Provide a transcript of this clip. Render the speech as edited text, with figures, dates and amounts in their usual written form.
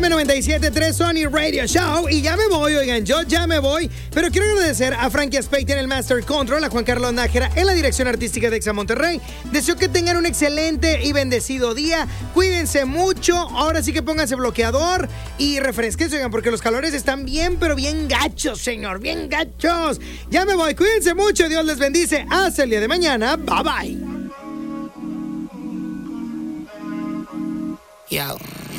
97.3 Sony Radio Show. Y ya me voy, oigan, yo ya me voy. Pero quiero agradecer a Frankie Aspect en el Master Control, a Juan Carlos Nájera en la dirección artística de Exa Monterrey. Deseo que tengan un excelente y bendecido día. Cuídense mucho. Ahora sí que pónganse bloqueador y refresquense, oigan, porque los calores están bien, pero bien gachos, señor. Bien gachos. Ya me voy. Cuídense mucho. Dios les bendice. Hasta el día de mañana. Bye bye. Yo.